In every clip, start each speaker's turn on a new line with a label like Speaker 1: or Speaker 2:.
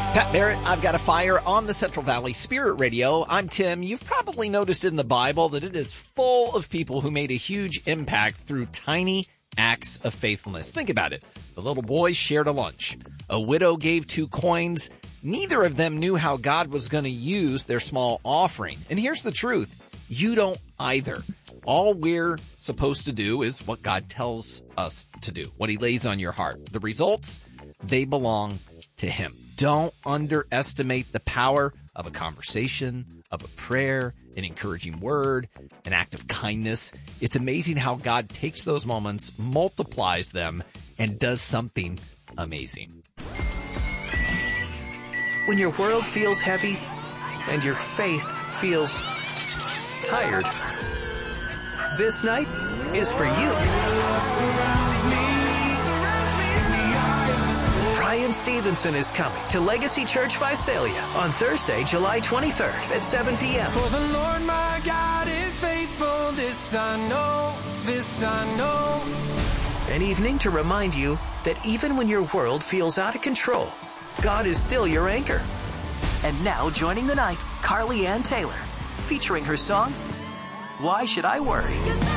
Speaker 1: Pat Barrett, I've got a fire on the Central Valley Spirit Radio. I'm Tim. You've probably noticed in the Bible that it is full of people who made a huge impact through tiny acts of faithfulness. Think about it. The little boy shared a lunch. A widow gave 2 coins. Neither of them knew how God was going to use their small offering. And here's the truth. You don't either. All we're supposed to do is what God tells us to do, what he lays on your heart. The results, they belong to him. Don't underestimate the power of a conversation, of a prayer, an encouraging word, an act of kindness. It's amazing how God takes those moments, multiplies them, and does something amazing.
Speaker 2: When your world feels heavy and your faith feels tired, this night is for you. Brian Stevenson is coming to Legacy Church Visalia on Thursday, July 23rd at 7 p.m.
Speaker 3: For the Lord my God is faithful, this I know, this I know.
Speaker 2: An evening to remind you that even when your world feels out of control, God is still your anchor. And now joining the night, Carly Ann Taylor, featuring her song, Why Should I Worry?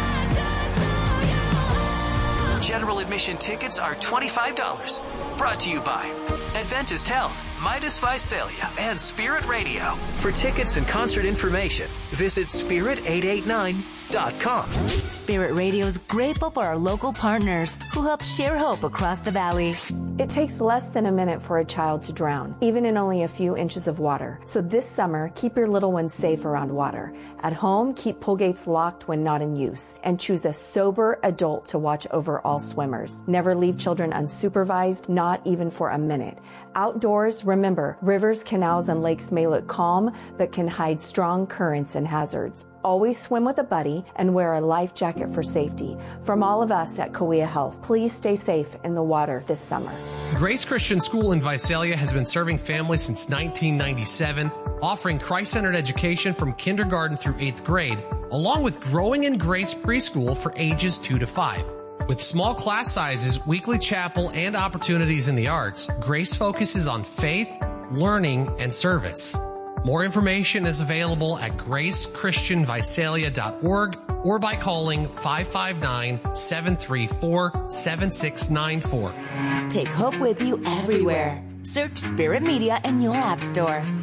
Speaker 2: General admission tickets are $25. Brought to you by Adventist Health, Midas Visalia, and Spirit Radio. For tickets and concert information, visit spirit889.com.
Speaker 4: Spirit Radio is grateful for our local partners who help share hope across the valley.
Speaker 5: It takes less than a minute for a child to drown, even in only a few inches of water. So this summer, keep your little ones safe around water. At home, keep pool gates locked when not in use, and choose a sober adult to watch over all swimmers. Never leave children unsupervised, not even for a minute. Outdoors, remember, rivers, canals, and lakes may look calm, but can hide strong currents and hazards. Always swim with a buddy and wear a life jacket for safety. From all of us at Kauai Health, please stay safe in the water this summer.
Speaker 6: Grace Christian School in Visalia has been serving families since 1997, offering Christ-centered education from kindergarten through 8th grade, along with Growing in Grace preschool for ages 2 to 5. With small class sizes, weekly chapel, and opportunities in the arts, Grace focuses on faith, learning, and service. More information is available at gracechristianvisalia.org or by calling 559-734-7694.
Speaker 4: Take hope with you everywhere. Search Spirit Media in your app store.